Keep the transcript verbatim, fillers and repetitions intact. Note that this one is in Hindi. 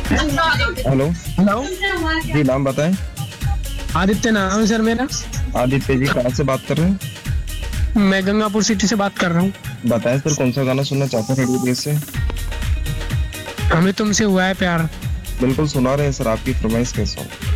हेलो। हेलो। जी नाम बताएं। आदित्य नाम है सर मेरा। आदित्य जी कहाँ से बात कर रहे हैं? मैं गंगापुर सिटी से बात कर रहा हूँ। बताएं सर, कौन सा गाना सुनना चाहते हैं रेडियो देश से? हमें तुमसे हुआ है प्यार। बिल्कुल सुना रहे हैं सर, आपकी फरमाइश कैसा हो?